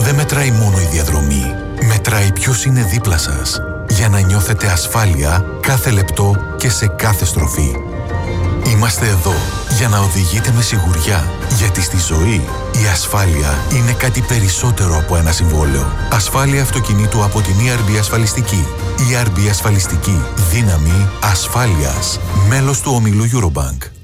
Δεν μετράει μόνο η διαδρομή. Μετράει ποιος είναι δίπλα σας, για να νιώθετε ασφάλεια κάθε λεπτό και σε κάθε στροφή. Είμαστε εδώ για να οδηγείτε με σιγουριά, γιατί στη ζωή η ασφάλεια είναι κάτι περισσότερο από ένα συμβόλαιο. Ασφάλεια αυτοκινήτου από την ERB Ασφαλιστική. ERB Ασφαλιστική. Δύναμη ασφάλειας. Μέλος του ομίλου Eurobank.